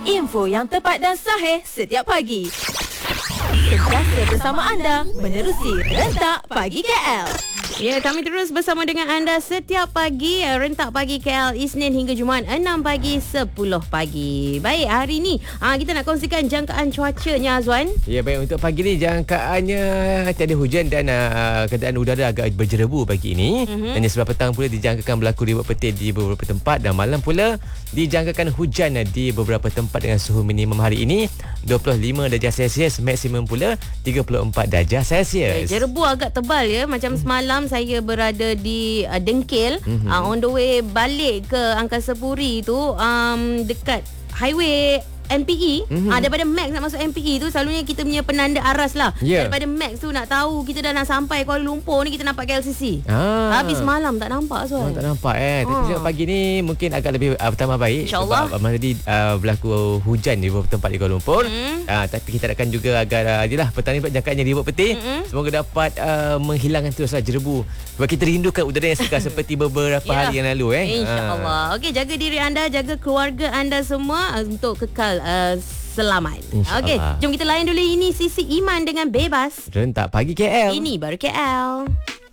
Info yang tepat dan sahih setiap pagi. Sentiasa bersama anda menerusi Rentak Pagi KL. Ya, kami terus bersama dengan anda setiap pagi. Rentak Pagi KL, Isnin hingga Jumaat 6 pagi, 10 pagi. Baik, hari ni kita nak kongsikan jangkaan cuacanya, Azwan. Ya, baik, untuk pagi ni jangkaannya tiada hujan dan keadaan udara agak berjerebu pagi ini. Dan sebelah petang pula dijangkakan berlaku ribut petir di beberapa tempat, dan malam pula dijangkakan hujan di beberapa tempat dengan suhu minimum hari ini 25 darjah Celsius, maksimum pula 34 darjah Celsius. Jerebu agak tebal ya. Macam semalam saya berada di Dengkil, on the way balik ke Angkasa Puri tu, dekat highway MPE, daripada Max nak masuk MPE tu, selalunya kita punya penanda aras lah. Daripada Max tu nak tahu kita dah nak sampai Kuala Lumpur ni, kita nampak KLCC. Habis malam tak nampak, Azwan. Tak nampak Tapi pagi ni mungkin agak lebih bertambah baik. InsyaAllah. Sebab tadi berlaku hujan di beberapa tempat di Kuala Lumpur. Tapi kita harapkan juga agar petang ni jangkaannya ribut petir. Semoga dapat menghilangkan teruslah jerebu. Sebab kita rindukan udara yang segar seperti beberapa hari yang lalu. InsyaAllah. Okey, jaga diri anda, jaga keluarga anda semua untuk kekal selamat. Okey, jom kita layan dulu. Ini Sisi Iman dengan Bebas. Rentak Pagi KL. Ini baru KL.